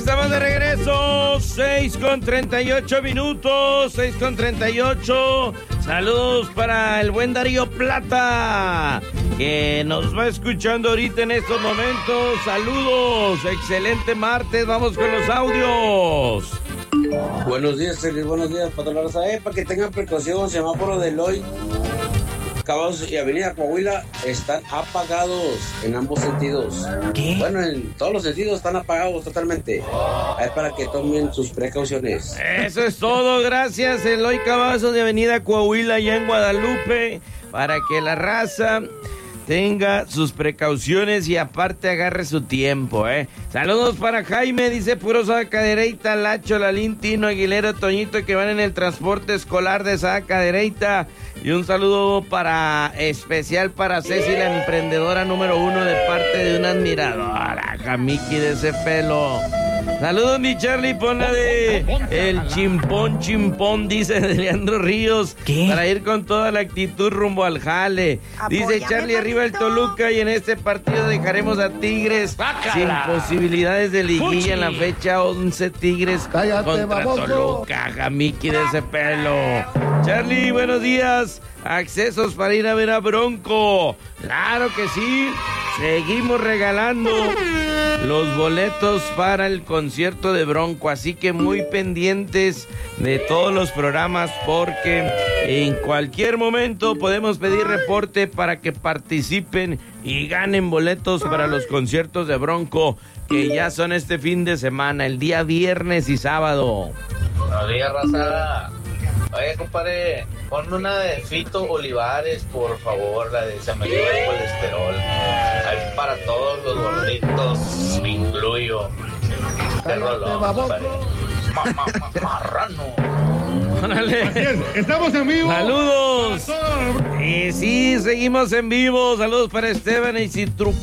Estamos de regreso, 6:38 minutos, 6:38. Saludos para el buen Darío Plata, que nos va escuchando ahorita en estos momentos. Saludos, excelente martes, vamos con los audios. Buenos días, Feliz, buenos días, patrón. Para que tengan precaución, semáforo de Eloy, Caballos y Avenida Coahuila están apagados en ambos sentidos. ¿Qué? Bueno, en todos los sentidos están apagados totalmente. Es para que tomen sus precauciones. Eso es todo, gracias. Eloy Cavazos de Avenida Coahuila, allá en Guadalupe, para que la raza tenga sus precauciones y aparte agarre su tiempo, Saludos para Jaime, dice puro Zacadereita, Lacho, Lalín, Tino, Aguilera, Toñito, que van en el transporte escolar de Zacadereita. Y un saludo especial para Ceci, la emprendedora número 1 de parte de una admiradora, Jamiki de ese pelo. Saludos, mi Charlie, pon la de el chimpón, dice Leandro Ríos. ¿Qué? Para ir con toda la actitud rumbo al jale. Dice Charlie, arriba el Toluca, y en este partido dejaremos a Tigres sin posibilidades de liguilla en la fecha 11. Tigres contra Toluca, Jamiki de ese pelo. Charlie, buenos días. Accesos para ir a ver a Bronco. Claro que sí. Seguimos regalando los boletos para el concierto de Bronco, así que muy pendientes de todos los programas, porque en cualquier momento podemos pedir reporte para que participen y ganen boletos para los conciertos de Bronco, que ya son este fin de semana, el día viernes y sábado. Buenos días, raza. Oye, compadre, ponme una de Fito Olivares, por favor, la de Se me lleva el colesterol. Ahí para todos los gorditos, me incluyo. Qué rolón, compadre. Marrano. ¡Órale! Así es, estamos en vivo. ¡Saludos! Sí, seguimos en vivo. Saludos para Esteban y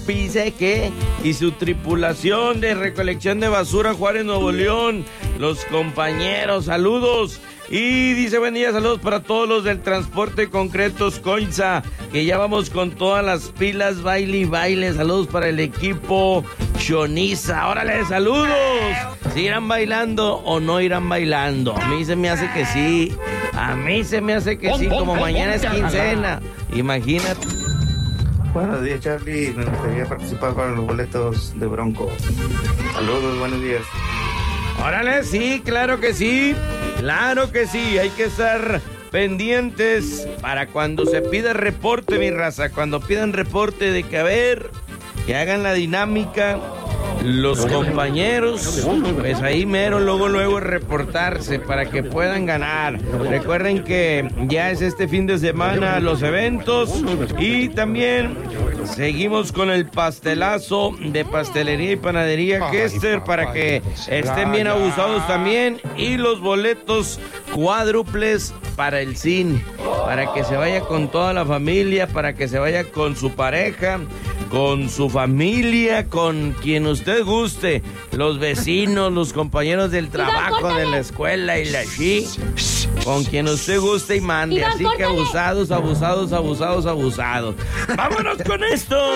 su tripulación de recolección de basura Juárez, Nuevo León. Los compañeros, saludos. Y dice, buen día, saludos para todos los del transporte Concretos Coinza, que ya vamos con todas las pilas, baile y baile. Saludos para el equipo Choniza. ¡Órale, saludos! ¿Si irán bailando o no irán bailando? A mí se me hace que sí. A mí se me hace que sí, como mañana es quincena. Imagínate. Buenos días, Charlie. Me gustaría participar con los boletos de Bronco. Saludos, buenos días. Órale, sí, claro que sí. Claro que sí, hay que estar pendientes para cuando se pida reporte, mi raza. Cuando pidan reporte de que, a ver, que hagan la dinámica los compañeros, pues ahí mero, luego reportarse para que puedan ganar. Recuerden que ya es este fin de semana los eventos, y también seguimos con el pastelazo de Pastelería y Panadería Kester para que estén bien abusados también, y los boletos cuádruples para el cine, para que se vaya con toda la familia, para que se vaya con su pareja, con su familia, con quien usted guste, los vecinos, los compañeros del trabajo, de la escuela y la con quien usted guste y mande. Así que abusados. Vámonos con esto.